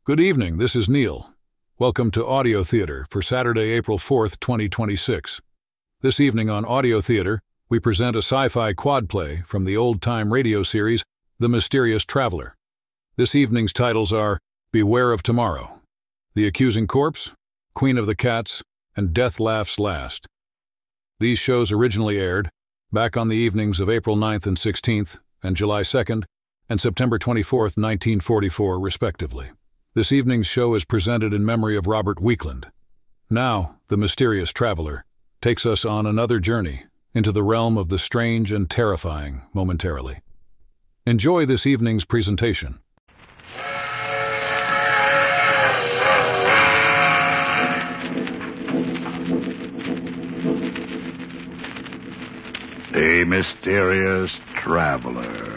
Good evening, this is Neil. Welcome to Audio Theater for Saturday, April 4th, 2026. This evening on Audio Theater, we present a sci-fi quad play from the old-time radio series, The Mysterious Traveler. This evening's titles are Beware of Tomorrow, The Accusing Corpse, Queen of the Cats, and Death Laughs Last. These shows originally aired back on the evenings of April 9th and 16th, and July 2nd, and September 24th, 1944, respectively. This evening's show is presented in memory of Robert Weekland. Now, the mysterious traveler takes us on another journey into the realm of the strange and terrifying momentarily. Enjoy this evening's presentation. The Mysterious Traveler.